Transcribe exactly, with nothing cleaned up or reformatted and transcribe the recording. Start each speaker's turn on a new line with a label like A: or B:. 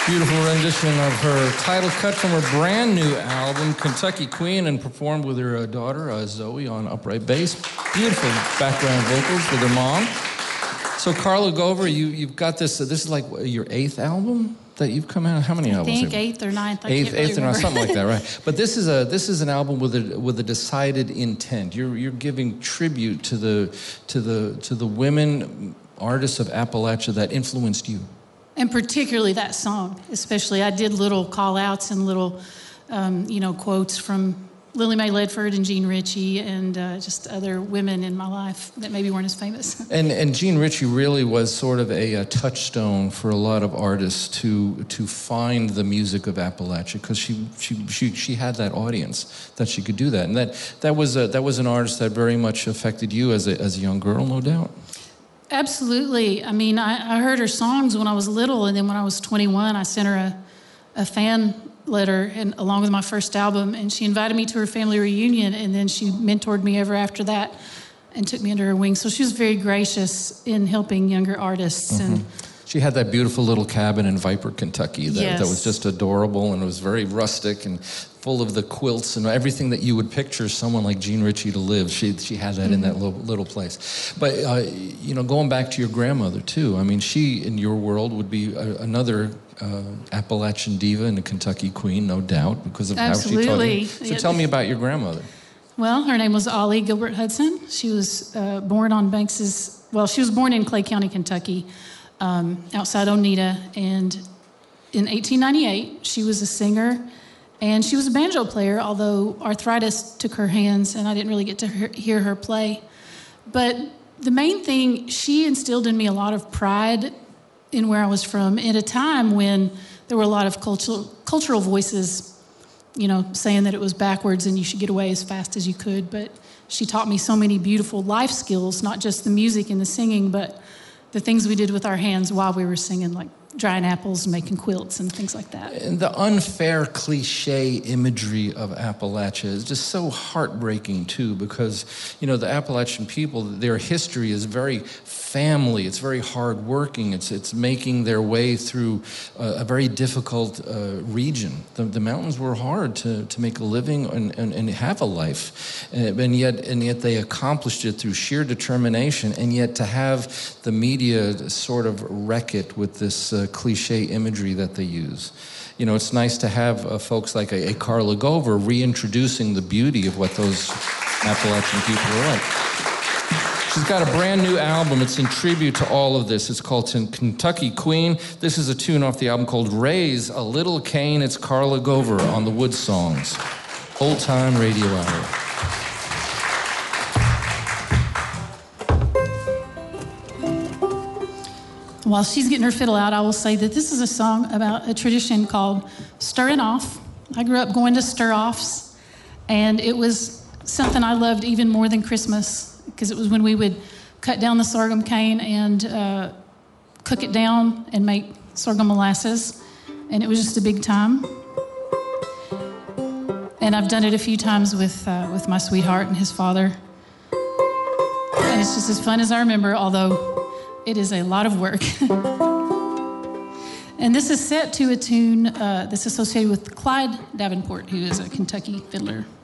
A: Beautiful rendition of her title cut from her brand new album, Kentucky Queen, and performed with her uh, daughter, uh, Zoe, on upright bass. Beautiful background vocals with her mom. So, Carla Gover, you, you've got this, uh, this is like your eighth album that you've come out? How many
B: I
A: albums?
B: I think eighth or ninth, I
A: eighth,
B: can't really
A: eighth or ninth, something like that, right? But this is a this is an album with a with a decided intent. You're you're giving tribute to the to the to the women artists of Appalachia that influenced you.
B: And particularly that song, especially. I did little call-outs and little, um, you know, quotes from Lily Mae Ledford and Jean Ritchie and uh, just other women in my life that maybe weren't as famous.
A: And and Jean Ritchie really was sort of a, a touchstone for a lot of artists to to find the music of Appalachia, because she, she she she had that audience that she could do that, and that that was a, that was an artist that very much affected you as a as a young girl, no doubt.
B: Absolutely. I mean, I, I heard her songs when I was little, and then when I was twenty-one, I sent her a, a fan letter and along with my first album, and she invited me to her family reunion, and then she mentored me ever after that and took me under her wing. So she was very gracious in helping younger artists. Mm-hmm. And
A: she had that beautiful little cabin in Viper, Kentucky that,
B: yes.
A: that was just adorable, and it was very rustic and full of the quilts and everything that you would picture someone like Jean Ritchie to live. She she had that mm-hmm. in that little, little place. But, uh, you know, going back to your grandmother, too, I mean, she, in your world, would be a, another uh, Appalachian diva and a Kentucky queen, no doubt, because of
B: Absolutely.
A: how she taught you. So
B: yeah.
A: tell me about your grandmother.
B: Well, her name was Ollie Gilbert Hudson. She was uh, born on Banks's, well, she was born in Clay County, Kentucky, um, outside Oneida, and in eighteen ninety-eight, she was a singer. And she was a banjo player, although arthritis took her hands, and I didn't really get to hear her play. But the main thing, she instilled in me a lot of pride in where I was from at a time when there were a lot of cultural cultural voices, you know, saying that it was backwards and you should get away as fast as you could. But she taught me so many beautiful life skills, not just the music and the singing, but the things we did with our hands while we were singing, like drying apples and making quilts and things like that.
A: And the unfair cliche imagery of Appalachia is just so heartbreaking, too, because, you know, the Appalachian people, their history is very family. It's very hardworking. It's it's making their way through a, a very difficult uh, region. The, the mountains were hard to, to make a living and, and, and have a life. And, and yet and yet they accomplished it through sheer determination, and yet to have the media sort of wreck it with this uh, cliche imagery that they use. You know, it's nice to have uh, folks like a, a Carla Gover reintroducing the beauty of what those Appalachian people are like. She's got a brand new album. It's in tribute to all of this. It's called Kentucky Queen. This is a tune off the album called Raise a Little Cane. It's Carla Gover on the Wood Songs. Old Time Radio Hour.
B: While she's getting her fiddle out, I will say that this is a song about a tradition called stirring off. I grew up going to stir-offs, and it was something I loved even more than Christmas, because it was when we would cut down the sorghum cane and uh, cook it down and make sorghum molasses, and it was just a big time. And I've done it a few times with uh, with my sweetheart and his father, and it's just as fun as I remember, although it is a lot of work. And this is set to a tune uh, that's associated with Clyde Davenport, who is a Kentucky fiddler.